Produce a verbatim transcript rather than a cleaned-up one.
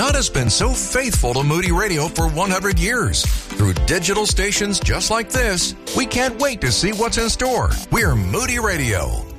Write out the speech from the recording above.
God has been so faithful to Moody Radio for one hundred years. Through digital stations just like this, we can't wait to see what's in store. We're Moody Radio.